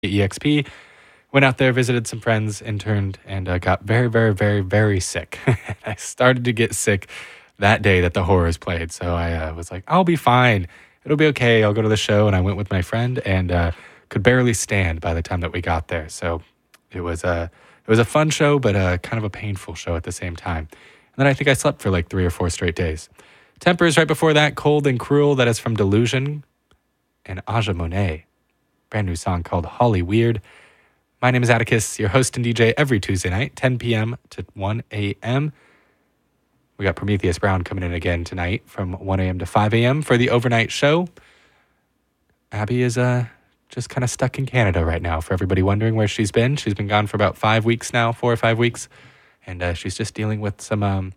EXP. Went out there, visited some friends, interned, and got very, very, very, very sick. I started to get sick that day that the Horrors played. So I was like, I'll be fine. It'll be okay. I'll go to the show. And I went with my friend and could barely stand by the time that we got there. So it was a fun show, but kind of a painful show at the same time. And then I think I slept for like 3 or 4 straight days. Tempers right before that, Cold and Cruel. That is from Delusion and Aja Monet. Brand new song called Holly Weird. My name is Atticus, your host and DJ every Tuesday night, 10 p.m. to 1 a.m. We got Prometheus Brown coming in again tonight from 1 a.m. to 5 a.m. for the overnight show. Abby is just kind of stuck in Canada right now. For everybody wondering where she's been gone for about 5 weeks now, 4 or 5 weeks. And she's just dealing with some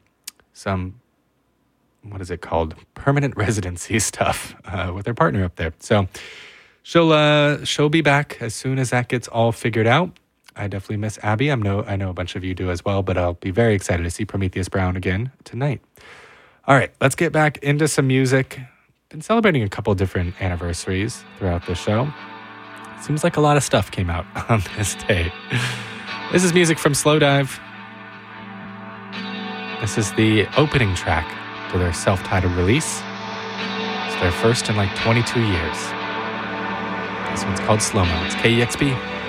what is it called? Permanent residency stuff with her partner up there. So she'll be back as soon as that gets all figured out. I definitely miss Abby. I know a bunch of you do as well, but I'll be very excited to see Prometheus Brown again tonight. All right, let's get back into some music. Been celebrating a couple different anniversaries throughout the show. Seems like a lot of stuff came out on this day. This is music from Slowdive. This is the opening track to their self-titled release. It's their first in like 22 years. This one's called Slow Mo. It's KEXP.